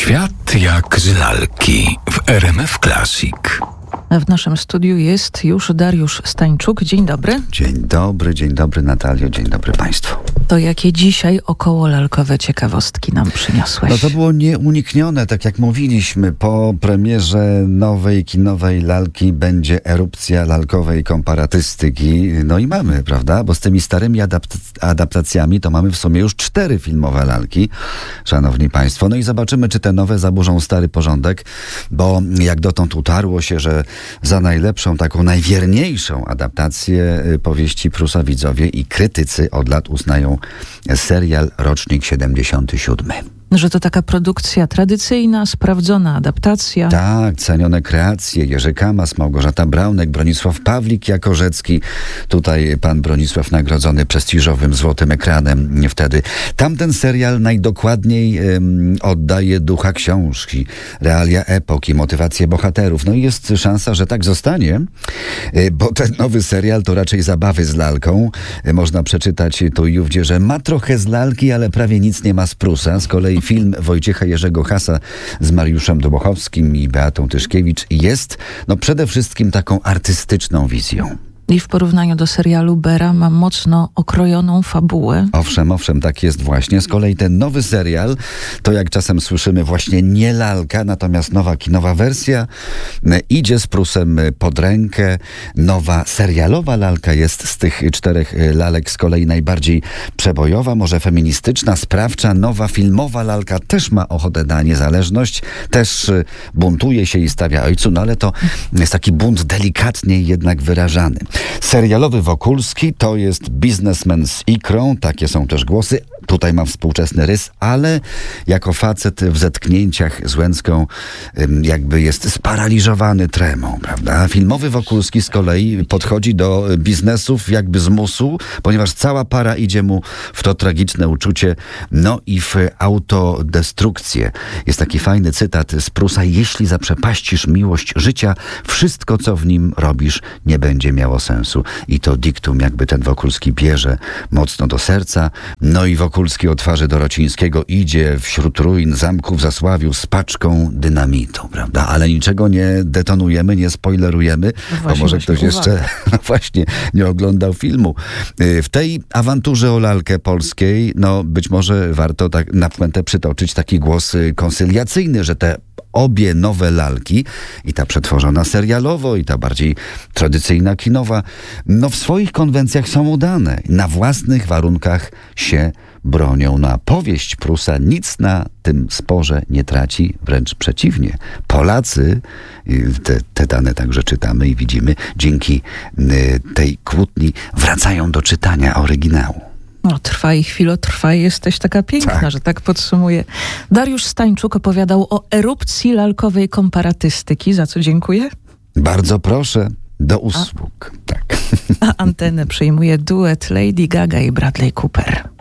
Świat jak z lalki w RMF Classic. W naszym studiu jest już Dariusz Stańczuk. Dzień dobry. Dzień dobry Natalio, dzień dobry Państwu. To jakie dzisiaj około lalkowe ciekawostki nam przyniosłeś? No to było nieuniknione, tak jak mówiliśmy, po premierze nowej kinowej lalki będzie erupcja lalkowej komparatystyki. No i mamy, prawda? Bo z tymi starymi adaptacjami to mamy w sumie już 4 filmowe lalki, szanowni Państwo. No i zobaczymy, czy te nowe zaburzą stary porządek, bo jak dotąd utarło się, że za najlepszą, taką najwierniejszą adaptację powieści Prusa widzowie i krytycy od lat uznają serial Rocznik 77. Że to taka produkcja tradycyjna, sprawdzona adaptacja. Tak, cenione kreacje. Jerzy Kamas, Małgorzata Braunek, Bronisław Pawlik jako Rzecki. Tutaj pan Bronisław nagrodzony prestiżowym złotym ekranem wtedy. Tamten serial najdokładniej oddaje ducha książki, realia epoki, motywację bohaterów. No i jest szansa, że tak zostanie, bo ten nowy serial to raczej zabawy z lalką. Można przeczytać tu i ówdzie, że ma trochę z lalki, ale prawie nic nie ma z Prusa. Z kolei film Wojciecha Jerzego Hasa z Mariuszem Dubochowskim i Beatą Tyszkiewicz jest przede wszystkim taką artystyczną wizją. I w porównaniu do serialu Bera ma mocno okrojoną fabułę. Owszem, tak jest właśnie. Z kolei ten nowy serial, to jak czasem słyszymy właśnie nie lalka, natomiast nowa kinowa wersja idzie z Prusem pod rękę. Nowa serialowa lalka jest z tych 4 lalek z kolei najbardziej przebojowa, może feministyczna, sprawcza. Nowa filmowa lalka też ma ochotę na niezależność, też buntuje się i stawia ojcu, no ale to jest taki bunt delikatniej jednak wyrażany. Serialowy Wokulski to jest biznesmen z ikrą, takie są też głosy. Tutaj ma współczesny rys, ale jako facet w zetknięciach z Łęcką jakby jest sparaliżowany tremą, prawda? Filmowy Wokulski z kolei podchodzi do biznesów jakby z musu, ponieważ cała para idzie mu w to tragiczne uczucie, no i w autodestrukcję. Jest taki fajny cytat z Prusa: jeśli zaprzepaścisz miłość życia, wszystko co w nim robisz nie będzie miało sensu. I to diktum jakby ten Wokulski bierze mocno do serca. No i Wokulski o twarzy Dorocińskiego idzie wśród ruin zamku w Zasławiu z paczką dynamitu, prawda? Ale niczego nie detonujemy, nie spoilerujemy, bo może ktoś jeszcze nie oglądał filmu. W tej awanturze o lalkę polskiej, być może warto tak na puentę przytoczyć taki głos konsyliacyjny, że te obie nowe lalki, i ta przetworzona serialowo, i ta bardziej tradycyjna kinowa, w swoich konwencjach są udane. Na własnych warunkach się bronią. A powieść Prusa nic na tym sporze nie traci, wręcz przeciwnie. Polacy, te dane także czytamy i widzimy, dzięki tej kłótni wracają do czytania oryginału. Trwa i chwilotrwa i jesteś taka piękna, że tak podsumuję. Dariusz Stańczuk opowiadał o erupcji lalkowej komparatystyki, za co dziękuję. Bardzo proszę, do usług. Tak. A antenę przejmuje duet Lady Gaga i Bradley Cooper.